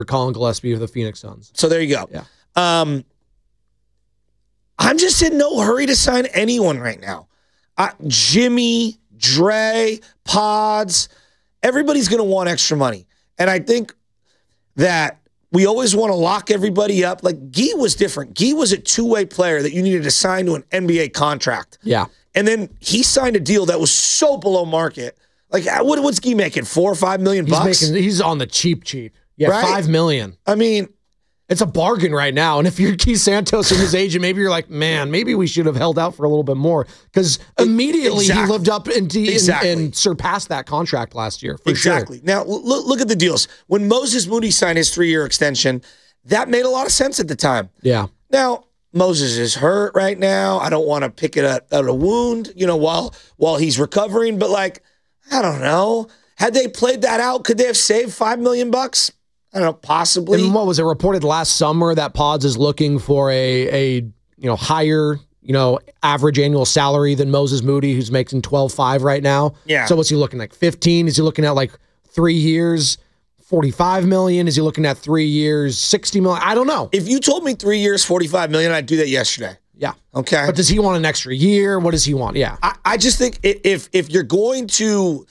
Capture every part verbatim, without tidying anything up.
Colin Gillespie of the Phoenix Suns. So there you go. Yeah. Um, I'm just in no hurry to sign anyone right now. Uh, Jimmy, Dre, Pods, everybody's going to want extra money. And I think that we always want to lock everybody up. Like, Guy was different. Guy was a two-way player that you needed to sign to an N B A contract. Yeah. And then he signed a deal that was so below market. Like, what, what's Guy making? Four or five million He's bucks? making, he's on the cheap, cheap. Yeah, Right? five million. I mean, It's a bargain right now. And if you're Keith Santos and his agent, maybe you're like, man, maybe we should have held out for a little bit more. Because immediately exactly. he lived up and, Exactly. and, and surpassed that contract last year. For exactly. Sure. Now, look, look at the deals. When Moses Moody signed his three-year extension, that made a lot of sense at the time. Yeah. Now, Moses is hurt right now. I don't want to pick it at, at a wound, you know, while while he's recovering. But, like, I don't know. Had they played that out, could they have saved five million bucks? I don't know, possibly. And what was it reported last summer that Pods is looking for a a you know higher you know average annual salary than Moses Moody, who's making twelve five right now? Yeah. So what's he looking like? fifteen? Is he looking at like three years, forty-five million? Is he looking at three years, sixty million? I don't know. If you told me three years, forty-five million, I'd do that yesterday. Yeah. Okay. But does he want an extra year? What does he want? Yeah. I, I just think i- if if you're going to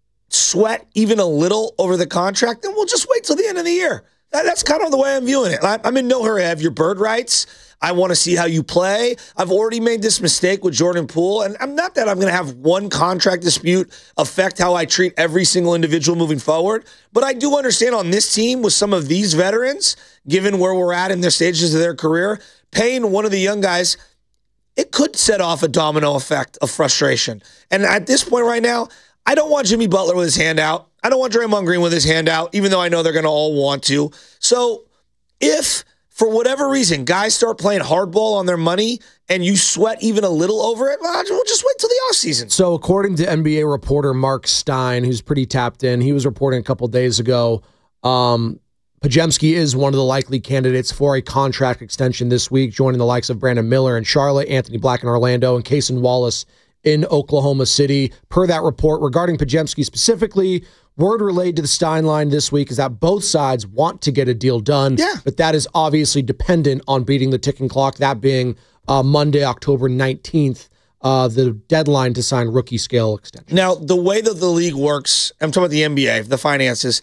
sweat even a little over the contract, then we'll just wait till the end of the year. That, that's kind of the way I'm viewing it. I, I'm in no hurry. I have your bird rights. I want to see how you play. I've already made this mistake with Jordan Poole, and I'm not that I'm going to have one contract dispute affect how I treat every single individual moving forward, but I do understand on this team with some of these veterans, given where we're at in their stages of their career, paying one of the young guys, it could set off a domino effect of frustration. And at this point right now, I don't want Jimmy Butler with his hand out. I don't want Draymond Green with his hand out, even though I know they're going to all want to. So if, for whatever reason, guys start playing hardball on their money and you sweat even a little over it, well, we'll just wait till the offseason. So according to N B A reporter Mark Stein, who's pretty tapped in, he was reporting a couple days ago, um, Podziemski is one of the likely candidates for a contract extension this week, joining the likes of Brandon Miller in Charlotte, Anthony Black in Orlando, and Cason Wallace in Oklahoma City. Per that report, regarding Podziemski specifically, word relayed to the Stein line this week is that both sides want to get a deal done, yeah. but that is obviously dependent on beating the ticking clock, that being uh, Monday, October nineteenth, uh, the deadline to sign rookie scale extension. Now, the way that the league works, I'm talking about the N B A, the finances,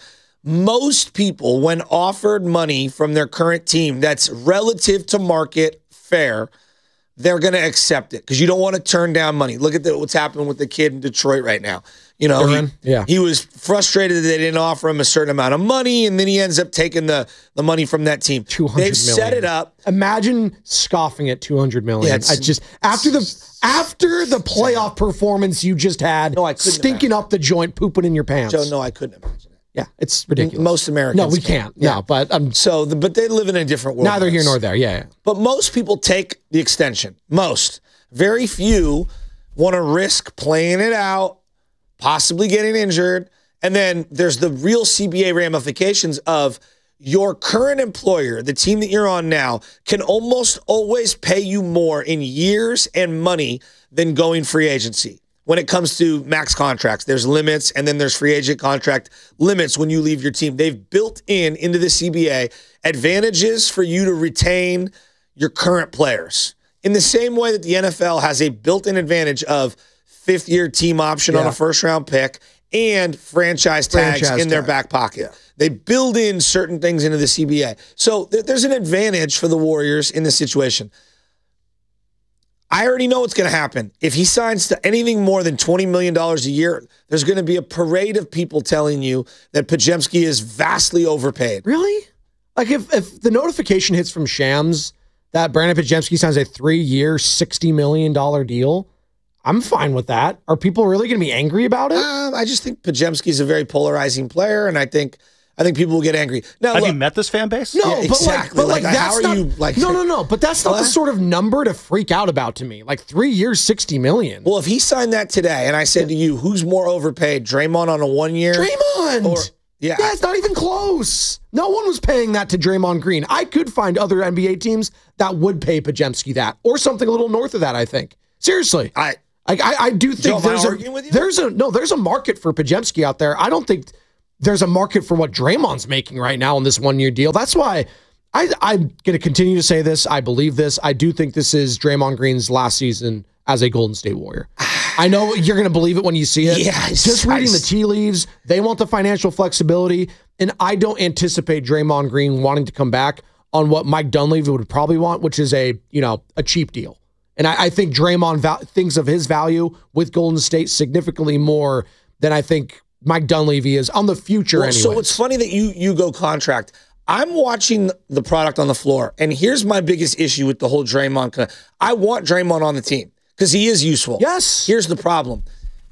most people, when offered money from their current team that's relative to market fair, they're going to accept it because you don't want to turn down money. Look at the, what's happening with the kid in Detroit right now. You know, he, yeah. he was frustrated that they didn't offer him a certain amount of money, and then he ends up taking the, the money from that team. two hundred They've million. set it up. Imagine scoffing at two hundred million. Yeah, I just after the after the playoff performance you just had, No, I couldn't stinking imagine. up the joint, pooping in your pants. Joe, no, I couldn't imagine it. Yeah, it's ridiculous. Most Americans No, we can't. can't. Yeah. No, but um, So, the, but they live in a different world. neither than here us. nor there. Yeah, yeah. But most people take the extension. Most. Very few want to risk playing it out, possibly getting injured. And then there's the real C B A ramifications of your current employer, the team that you're on now, can almost always pay you more in years and money than going free agency. When it comes to max contracts, there's limits, and then there's free agent contract limits when you leave your team. They've built in into the C B A advantages for you to retain your current players. In the same way that the N F L has a built-in advantage of fifth-year team option Yeah. on a first-round pick and franchise tags Franchise in their tag. back pocket. They build in certain things into the C B A. So th- there's an advantage for the Warriors in this situation. I already know what's going to happen. If he signs to anything more than twenty million dollars a year, there's going to be a parade of people telling you that Podziemski is vastly overpaid. Really? Like if if the notification hits from Shams that Brandon Podziemski signs a three-year, sixty million dollars deal, I'm fine with that. Are people really going to be angry about it? Um, I just think Podziemski is a very polarizing player, and I think I think people will get angry. Now, Have look, you met this fan base? No, Yeah, but exactly. like, but like, Like, that's how are not, you, like- no, no, no. But that's not the What? sort of number to freak out about to me. Like three years, sixty million. well, if he signed that today, and I said to you, who's more overpaid, Draymond on a one-year? Draymond. Or yeah, Yeah, it's not even close. No one was paying that to Draymond Green. I could find other N B A teams that would pay Podziemski that, or something a little north of that. I think seriously. I I, I, I do think Joe, am I there's a arguing with you? there's a no there's a market for Podziemski out there. I don't think there's a market for what Draymond's making right now on this one-year deal. That's why I, I'm going to continue to say this. I believe this. I do think this is Draymond Green's last season as a Golden State Warrior. I know you're going to believe it when you see it. Yes, Just reading I, the tea leaves, they want the financial flexibility, and I don't anticipate Draymond Green wanting to come back on what Mike Dunleavy would probably want, which is a, you know, a cheap deal. And I, I think Draymond val- thinks of his value with Golden State significantly more than I think Mike Dunleavy is on the future well, anyway. So it's funny that you you go contract. I'm watching the product on the floor, and here's my biggest issue with the whole Draymond. I want Draymond on the team because he is useful. Yes. Here's the problem.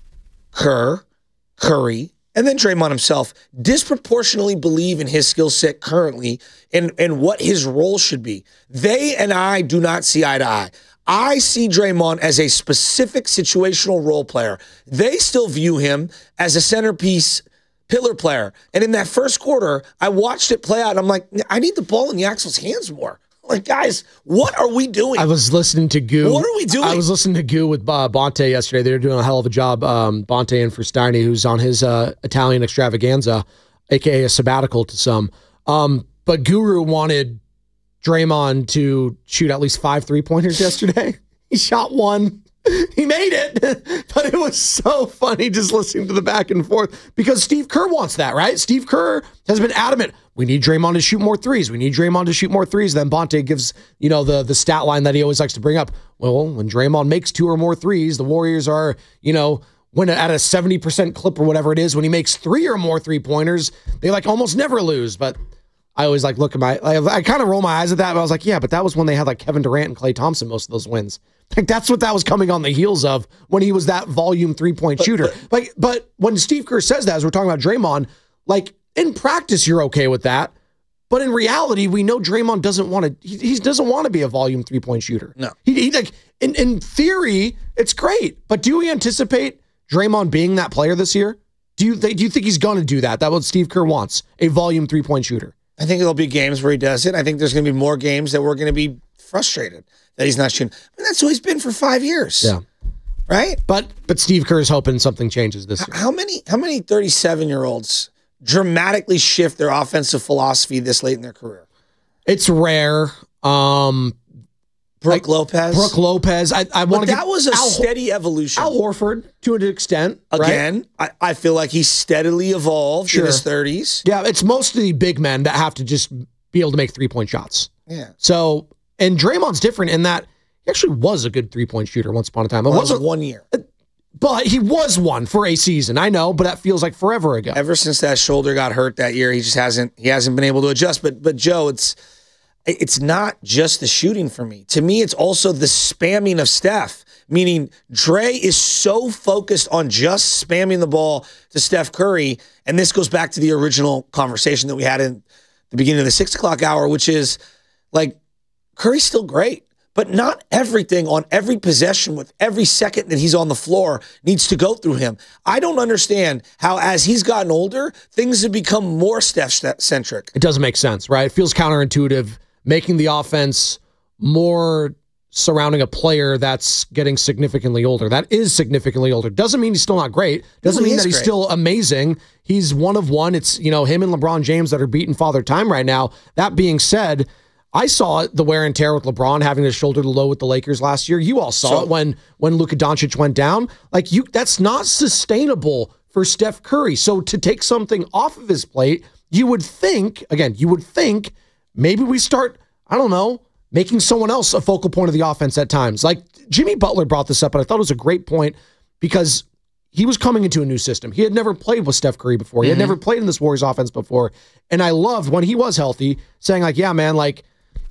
Kerr, Curry, and then Draymond himself disproportionately believe in his skill set currently and, and what his role should be. They and I do not see eye to eye. I see Draymond as a specific situational role player. They still view him as a centerpiece pillar player. And in that first quarter, I watched it play out, and I'm like, I need the ball in Yaxel's hands more. Like, guys, what are we doing? I was listening to Goo. What are we doing? I was listening to Goo with uh, Bonte yesterday. They were doing a hell of a job. Um, Bonte and Fristani, who's on his uh, Italian extravaganza, a k a a sabbatical to some. Um, but Guru wanted Draymond to shoot at least five three-pointers yesterday. He shot one. He made it. But it was so funny just listening to the back and forth because Steve Kerr wants that, right? Steve Kerr has been adamant. We need Draymond to shoot more threes. We need Draymond to shoot more threes. Then Bonte gives, you know, the, the stat line that he always likes to bring up. Well, when Draymond makes two or more threes, the Warriors are, you know, when at a seventy percent clip or whatever it is, when he makes three or more three-pointers, they like almost never lose. But I always like look at my, I, I kind of roll my eyes at that, but I was like, yeah, but that was when they had like Kevin Durant and Klay Thompson most of those wins. Like that's what that was coming on the heels of when he was that volume three-point shooter. But, like, but when Steve Kerr says that, as we're talking about Draymond, like in practice you're okay with that, but in reality we know Draymond doesn't want to. He, he doesn't want to be a volume three-point shooter. No, he, he like in in theory it's great, but do we anticipate Draymond being that player this year? Do you th- do you think he's going to do that? That's what Steve Kerr wants, a volume three-point shooter. I think there'll be games where he does it. I think there's going to be more games that we're going to be frustrated that he's not shooting. I mean, that's who he's been for five years. Yeah. Right? But but Steve Kerr is hoping something changes this year. How many how many thirty-seven-year-olds dramatically shift their offensive philosophy this late in their career? It's rare. Um, Brooke like, Lopez. Brooke Lopez. I, I want to. That was a Al, steady evolution. Al Horford, to an extent. Again, right? I, I feel like he's steadily evolved sure. in his thirties. Yeah, it's mostly big men that have to just be able to make three-point shots. Yeah. So, and Draymond's different in that he actually was a good three-point shooter once upon a time. It well, wasn't one year. But he was one for a season. I know, but that feels like forever ago. Ever since that shoulder got hurt that year, he just hasn't he hasn't been able to adjust. But but Joe, it's it's not just the shooting for me. To me, it's also the spamming of Steph. Meaning Dre is so focused on just spamming the ball to Steph Curry, and this goes back to the original conversation that we had in the beginning of the six o'clock hour, which is like Curry's still great. But not everything on every possession with every second that he's on the floor needs to go through him. I don't understand how, as he's gotten older, things have become more Steph-centric. It doesn't make sense, right? It feels counterintuitive, making the offense more surrounding a player that's getting significantly older. That is significantly older. Doesn't mean he's still not great. Doesn't he mean that he's great. still amazing. He's one of one. It's, you know, him and LeBron James that are beating Father Time right now. That being said, I saw the wear and tear with LeBron having to shoulder the low with the Lakers last year. You all saw so, it when when Luka Doncic went down. Like you, that's not sustainable for Steph Curry. So to take something off of his plate, you would think, again, you would think maybe we start, I don't know, making someone else a focal point of the offense at times. Like Jimmy Butler brought this up, and I thought it was a great point because he was coming into a new system. He had never played with Steph Curry before. He mm-hmm. had never played in this Warriors offense before. And I loved when he was healthy saying like, yeah, man, like,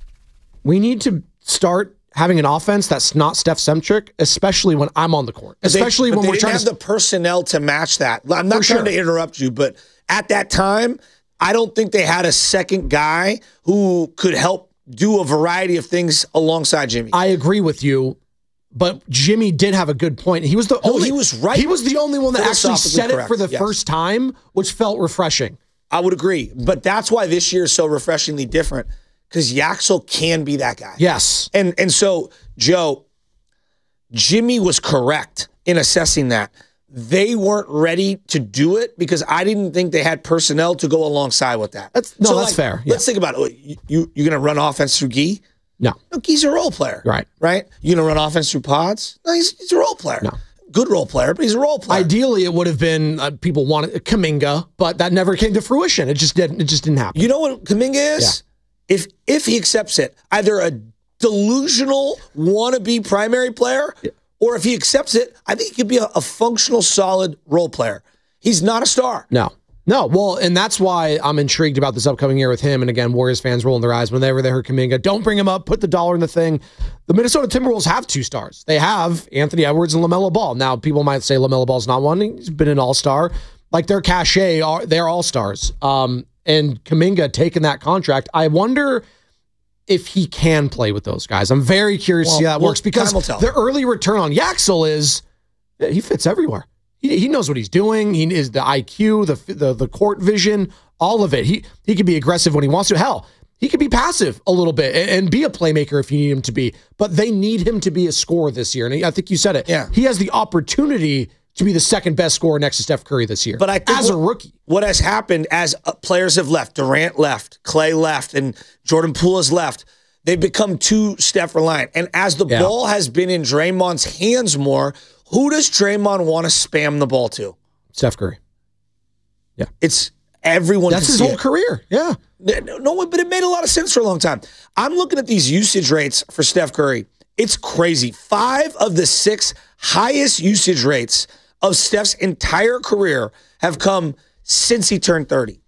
we need to start having an offense that's not Steph-centric, especially when I'm on the court. Especially they, when they we're didn't trying have to... the personnel to match that. I'm not For trying sure. to interrupt you, but at that time, I don't think they had a second guy who could help do a variety of things alongside Jimmy. I agree with you, but Jimmy did have a good point. He was the no, only. He was right. He was the only one that actually said correct. it for the yes. first time, which felt refreshing. I would agree, but that's why this year is so refreshingly different. Because Yaxel can be that guy. Yes. And and so, Joe, Jimmy was correct in assessing that. they weren't ready to do it because I didn't think they had personnel to go alongside with that. That's, no, so that's like, fair. Yeah. Let's think about it. You, you, you're going to run offense through Gee? No. No, Gee's a role player. Right. Right? You're going to run offense through Pods? No, he's, he's a role player. No. Good role player, but he's a role player. Ideally, it would have been uh, people wanted Kuminga, but that never came to fruition. It just didn't. It just didn't happen. You know what Kuminga is? Yeah. If if he accepts it, either a delusional wannabe primary player, yeah. or if he accepts it, I think he could be a, a functional, solid role player. He's not a star. No. No, well, and that's why I'm intrigued about this upcoming year with him. And again, Warriors fans rolling their eyes whenever they heard Kuminga. Don't bring him up. Put the dollar in the thing. The Minnesota Timberwolves have two stars. They have Anthony Edwards and LaMelo Ball. Now, people might say LaMelo Ball's not one. He's been an all-star. Like, their cachet, are they're all-stars. Um, and Kuminga taking that contract, I wonder if he can play with those guys. I'm very curious well, to see how that well, works because the early return on Yaxel is he fits everywhere. He, he knows what he's doing. He is the I Q, the, the the court vision, all of it. He he can be aggressive when he wants to. Hell, he could be passive a little bit and, and be a playmaker if you need him to be. But they need him to be a scorer this year. And I think you said it. Yeah. He has the opportunity to be the second best scorer next to Steph Curry this year. But I think as what, a rookie, what has happened as uh, players have left, Durant left, Clay left, and Jordan Poole has left. They've become too Steph reliant. And as the yeah. ball has been in Draymond's hands more, who does Draymond want to spam the ball to? Steph Curry. Yeah. It's everyone. That's his whole it. career. Yeah. No, no, but it made a lot of sense for a long time. I'm looking at these usage rates for Steph Curry. It's crazy. Five of the six highest usage rates of Steph's entire career have come since he turned thirty.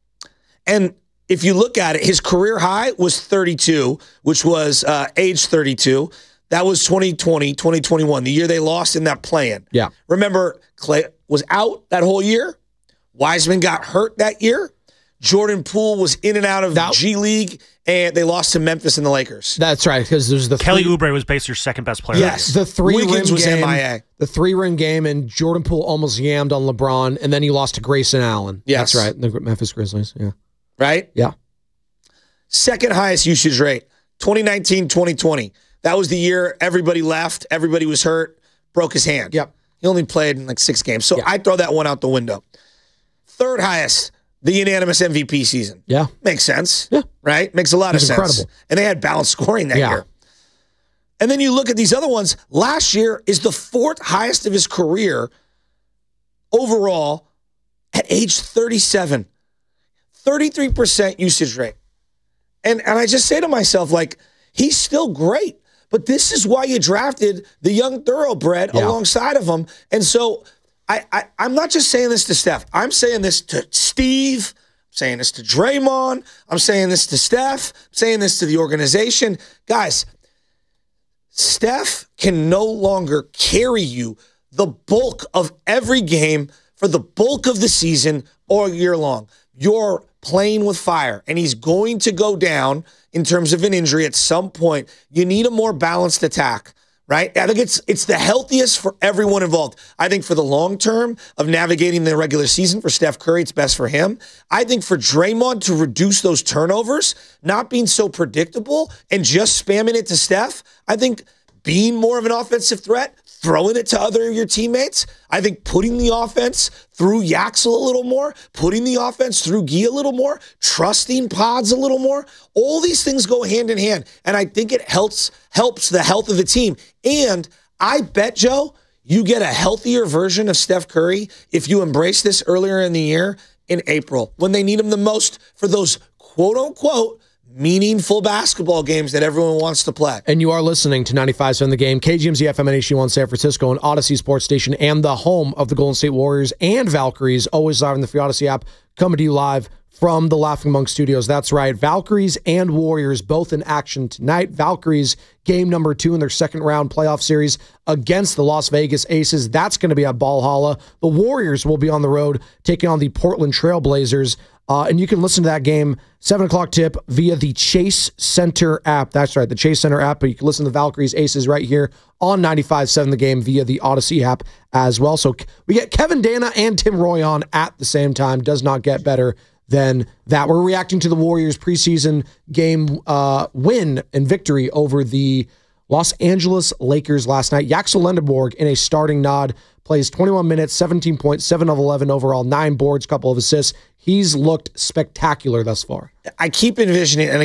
And if you look at it, his career high was thirty-two, which was uh, age thirty-two. That was twenty twenty, twenty twenty-one, the year they lost in that play-in. Yeah. Remember, Clay was out that whole year. Wiseman got hurt that year. Jordan Poole was in and out of that, G League, and they lost to Memphis and the Lakers. That's right, because there's the Kelly three, Oubre was basically your second best player. Yes, the three Wiggins rim was game, M I A. The three ring game, and Jordan Poole almost yammed on LeBron, and then he lost to Grayson Allen. Yes, that's right, the Memphis Grizzlies. Yeah, right. Yeah, second highest usage rate, twenty nineteen, twenty twenty. That was the year everybody left, everybody was hurt, broke his hand. Yep. He only played in like six games. So yep. I throw that one out the window. Third highest, the unanimous M V P season. Yeah. Makes sense. Yeah. Right? Makes a lot He's of sense. Incredible. And they had balanced scoring that yeah. year. And then you look at these other ones. Last year is the fourth highest of his career overall at age thirty-seven. thirty-three percent usage rate. And, and I just say to myself, like, he's still great. But this is why you drafted the young thoroughbred yeah. alongside of him. And so I, I, I'm not just saying this to Steph. I'm saying this to Steve. I'm saying this to Draymond. I'm saying this to Steph. I'm saying this to the organization. Guys, Steph can no longer carry you the bulk of every game for the bulk of the season or year long. You're playing with fire, and he's going to go down in terms of an injury at some point. You need a more balanced attack, right? I think it's it's the healthiest for everyone involved. I think for the long term of navigating the regular season for Steph Curry, it's best for him. I think for Draymond to reduce those turnovers, not being so predictable and just spamming it to Steph, I think being more of an offensive threat, throwing it to other of your teammates. I think putting the offense through Yaxel a little more, putting the offense through Gee a little more, trusting Pods a little more. All these things go hand in hand, and I think it helps helps the health of the team. And I bet, Joe, you get a healthier version of Steph Curry if you embrace this earlier in the year in April when they need him the most for those quote-unquote meaningful basketball games that everyone wants to play. And you are listening to ninety-five point seven The Game, K G M Z F M and H D one San Francisco, and Odyssey Sports Station, and the home of the Golden State Warriors and Valkyries, always live in the free Odyssey app, coming to you live from the Laughing Monk Studios. That's right, Valkyries and Warriors both in action tonight. Valkyries, game number two in their second round playoff series against the Las Vegas Aces. That's going to be at Valhalla. The Warriors will be on the road taking on the Portland Trail Blazers. Uh, and you can listen to that game, seven o'clock tip, via the Chase Center app. That's right, the Chase Center app. But you can listen to the Valkyries Aces right here on ninety-five point seven The Game via the Odyssey app as well. So we get Kevin Dana and Tim Roy on at the same time. Does not get better than that. We're reacting to the Warriors preseason game uh, win and victory over the Los Angeles Lakers last night. Yaxel Lendeborg in a starting nod plays twenty-one minutes, seventeen points, seven of eleven overall, nine boards, couple of assists. He's looked spectacular thus far. I keep envisioning, and